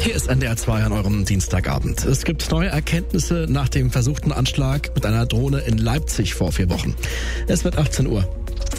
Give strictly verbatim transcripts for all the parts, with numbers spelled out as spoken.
Hier ist N D R zwei an eurem Dienstagabend. Es gibt neue Erkenntnisse nach dem versuchten Anschlag mit einer Drohne in Leipzig vor vier Wochen. Es wird achtzehn Uhr.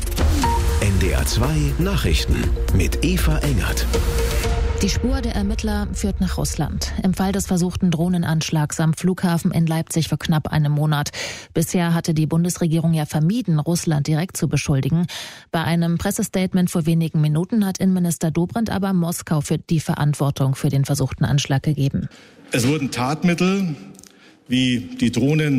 N D R zwei Nachrichten mit Eva Engert. Die Spur der Ermittler führt nach Russland. Im Fall des versuchten Drohnenanschlags am Flughafen in Leipzig vor knapp einem Monat. Bisher hatte die Bundesregierung ja vermieden, Russland direkt zu beschuldigen. Bei einem Pressestatement vor wenigen Minuten hat Innenminister Dobrindt aber Moskau für die Verantwortung für den versuchten Anschlag gegeben. Es wurden Tatmittel wie die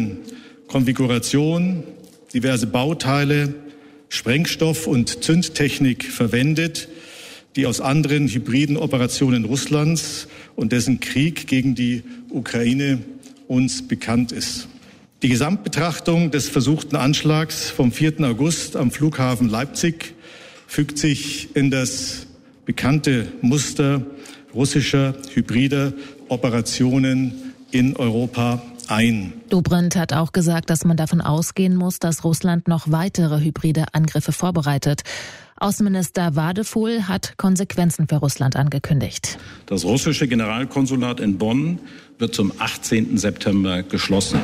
Drohnenkonfiguration, diverse Bauteile, Sprengstoff und Zündtechnik verwendet, die aus anderen hybriden Operationen Russlands und dessen Krieg gegen die Ukraine uns bekannt ist. Die Gesamtbetrachtung des versuchten Anschlags vom vierten August am Flughafen Leipzig fügt sich in das bekannte Muster russischer hybrider Operationen in Europa ein. Dobrindt hat auch gesagt, dass man davon ausgehen muss, dass Russland noch weitere hybride Angriffe vorbereitet. Außenminister Wadefuhl hat Konsequenzen für Russland angekündigt. Das russische Generalkonsulat in Bonn wird zum achtzehnten September geschlossen.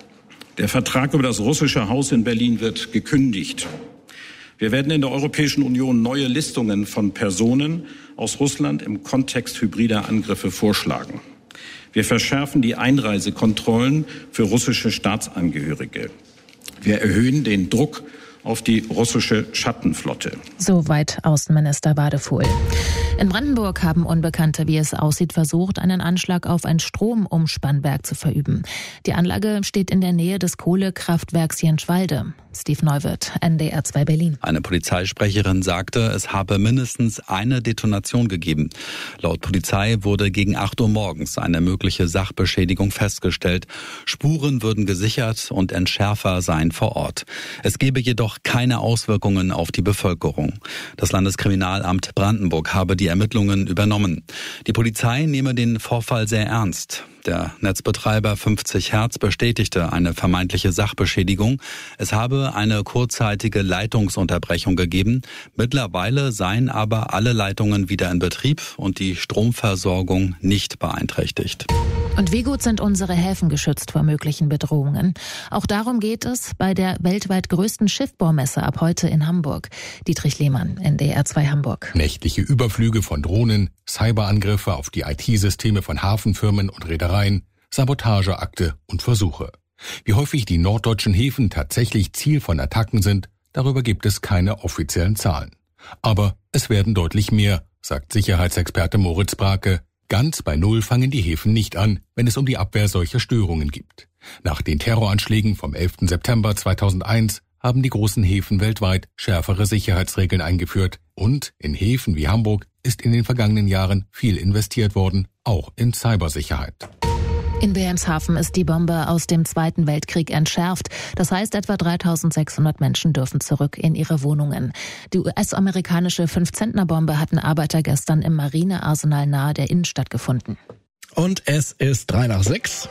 Der Vertrag über das russische Haus in Berlin wird gekündigt. Wir werden in der Europäischen Union neue Listungen von Personen aus Russland im Kontext hybrider Angriffe vorschlagen. Wir verschärfen die Einreisekontrollen für russische Staatsangehörige. Wir erhöhen den Druck auf die russische Schattenflotte. Soweit Außenminister Wadefuhl. In Brandenburg haben Unbekannte, wie es aussieht, versucht, einen Anschlag auf ein Stromumspannwerk zu verüben. Die Anlage steht in der Nähe des Kohlekraftwerks Jenschwalde. Steve Neuwirth, N D R zwei Berlin. Eine Polizeisprecherin sagte, es habe mindestens eine Detonation gegeben. Laut Polizei wurde gegen acht Uhr morgens eine mögliche Sachbeschädigung festgestellt. Spuren würden gesichert und Entschärfer seien vor Ort. Es gebe jedoch keine Auswirkungen auf die Bevölkerung. Das Landeskriminalamt Brandenburg habe die Ermittlungen übernommen. Die Polizei nehme den Vorfall sehr ernst. Der Netzbetreiber fünfzig Hertz bestätigte eine vermeintliche Sachbeschädigung. Es habe eine kurzzeitige Leitungsunterbrechung gegeben. Mittlerweile seien aber alle Leitungen wieder in Betrieb und die Stromversorgung nicht beeinträchtigt. Und wie gut sind unsere Häfen geschützt vor möglichen Bedrohungen? Auch darum geht es bei der weltweit größten Schiffbaumesse ab heute in Hamburg. Dietrich Lehmann, N D R zwei Hamburg. Nächtliche Überflüge von Drohnen, Cyberangriffe auf die I T-Systeme von Hafenfirmen und Reedereien, Sabotageakte und Versuche. Wie häufig die norddeutschen Häfen tatsächlich Ziel von Attacken sind, darüber gibt es keine offiziellen Zahlen. Aber es werden deutlich mehr, sagt Sicherheitsexperte Moritz Brake. Ganz bei Null fangen die Häfen nicht an, wenn es um die Abwehr solcher Störungen geht. Nach den Terroranschlägen vom elften September zweitausendeins haben die großen Häfen weltweit schärfere Sicherheitsregeln eingeführt. Und in Häfen wie Hamburg ist in den vergangenen Jahren viel investiert worden, auch in Cybersicherheit. In Wilhelmshaven ist die Bombe aus dem Zweiten Weltkrieg entschärft. Das heißt, etwa dreitausendsechshundert Menschen dürfen zurück in ihre Wohnungen. Die U S-amerikanische fünf-Zentner-Bombe hatten Arbeiter gestern im Marinearsenal nahe der Innenstadt gefunden. Und es ist drei nach sechs.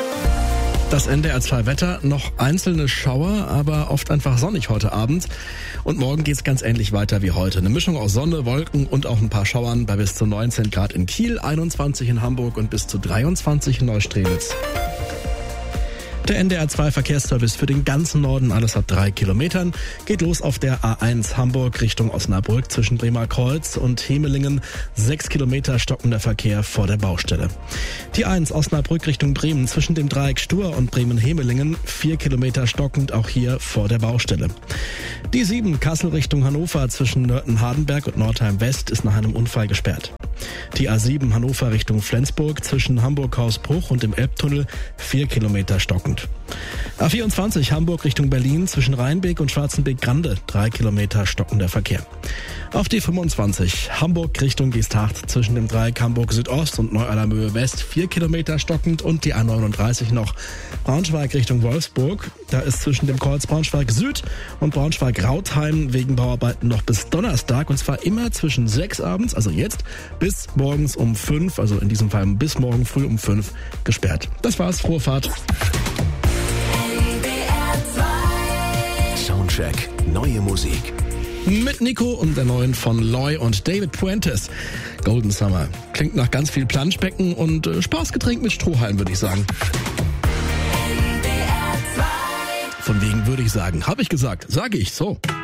Das N D R zwei Wetter, noch einzelne Schauer, aber oft einfach sonnig heute Abend. Und morgen geht's ganz ähnlich weiter wie heute. Eine Mischung aus Sonne, Wolken und auch ein paar Schauern bei bis zu neunzehn Grad in Kiel, einundzwanzig in Hamburg und bis zu dreiundzwanzig in Neustrelitz. Der N D R zwei Verkehrsservice für den ganzen Norden, alles ab drei Kilometern. Geht los auf der A eins Hamburg Richtung Osnabrück zwischen Bremer Kreuz und Hemelingen. Sechs Kilometer stockender Verkehr vor der Baustelle. Die eins Osnabrück Richtung Bremen zwischen dem Dreieck Stur und Bremen-Hemelingen. Vier Kilometer stockend auch hier vor der Baustelle. Die sieben Kassel Richtung Hannover zwischen Nörten-Hardenberg und Nordheim West ist nach einem Unfall gesperrt. Die A sieben Hannover Richtung Flensburg zwischen Hamburg-Hausbruch und dem Elbtunnel. Vier Kilometer stockend. A vierundzwanzig Hamburg Richtung Berlin zwischen Rheinbeek und Schwarzenbeek-Grande, drei Kilometer stockender Verkehr. Auf die fünfundzwanzig Hamburg Richtung Geesthacht zwischen dem Dreieck Hamburg Südost und Neu-Allermöhe West, vier Kilometer stockend und die A neununddreißig noch Braunschweig Richtung Wolfsburg. Da ist zwischen dem Kreuz Braunschweig Süd und Braunschweig Rautheim wegen Bauarbeiten noch bis Donnerstag und zwar immer zwischen sechs abends, also jetzt, bis morgens um fünf, also in diesem Fall bis morgen früh um fünf gesperrt. Das war's, frohe Fahrt. Soundcheck, neue Musik. Mit Nico und der neuen von Loy und David Puentes. Golden Summer. Klingt nach ganz viel Planschbecken und äh, Spaßgetränk mit Strohhalm, würde ich sagen. Von wegen würde ich sagen. Habe ich gesagt. Sage ich so.